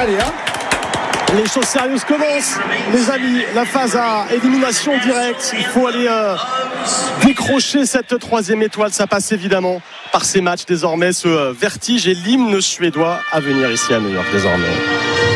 Allez, hein. Les choses sérieuses commencent, les amis. La phase à élimination directe. Il faut aller décrocher cette troisième étoile. Ça passe évidemment par ces matchs désormais, ce vertige et l'hymne suédois à venir ici à New York désormais.